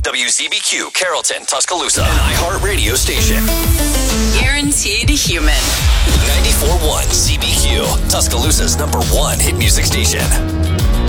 WZBQ, Carrollton, Tuscaloosa. An iHeartRadio station. Guaranteed human. 94.1 ZBQ, Tuscaloosa's #1 hit music station.